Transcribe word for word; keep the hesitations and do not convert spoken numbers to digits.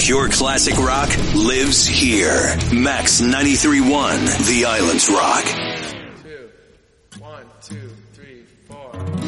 Pure classic rock lives here. Max ninety-three point one, The Island's Rock.